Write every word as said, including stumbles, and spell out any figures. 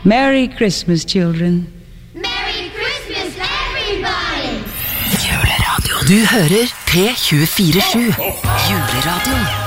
Merry Christmas, children. Merry Christmas, everybody! Juleradio. Du hører P tjuefire sju. Juleradio.